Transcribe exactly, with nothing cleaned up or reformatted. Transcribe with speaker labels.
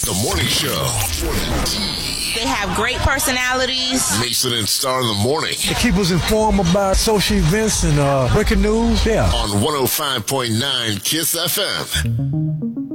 Speaker 1: The Morning Show.
Speaker 2: They have great personalities.
Speaker 1: Mason and Star in the morning.
Speaker 3: They keep us informed about social events and uh, breaking news. Yeah.
Speaker 1: On one oh five point nine Kiss F M.